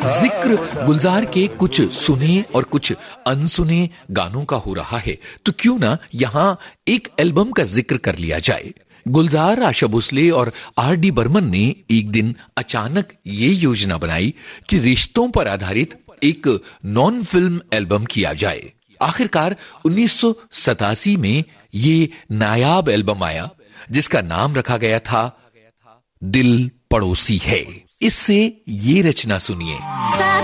जिक्र गुलजार के कुछ सुने और कुछ अनसुने गानों का हो रहा है, तो क्यों ना यहां एक एल्बम का जिक्र कर लिया जाए। गुलजार, आशा भोसले और आर.डी. बर्मन ने एक दिन अचानक ये योजना बनाई कि रिश्तों पर आधारित एक नॉन फिल्म एल्बम किया जाए। आखिरकार 1987 में ये नायाब एल्बम आया, जिसका नाम रखा गया था दिल पड़ोसी है। इससे ये रचना सुनिए।